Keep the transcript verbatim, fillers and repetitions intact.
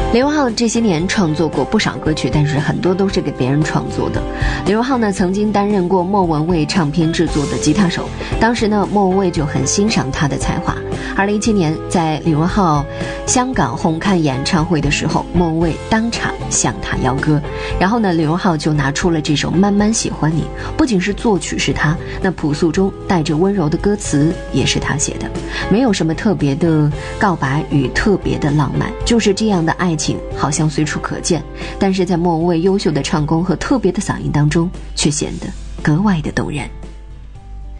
李荣浩这些年创作过不少歌曲，但是很多都是给别人创作的。李荣浩呢，曾经担任过莫文蔚唱片制作的吉他手，当时呢，莫文蔚就很欣赏他的才华。二零一七年，在李荣浩香港红磡演唱会的时候，莫文蔚当场向他邀歌，然后呢，李荣浩就拿出了这首《慢慢喜欢你》，不仅是作曲是他，那朴素中带着温柔的歌词也是他写的，没有什么特别的告白与特别的浪漫，就是这样的爱情好像随处可见，但是在莫文蔚优秀的唱功和特别的嗓音当中，却显得格外的动人。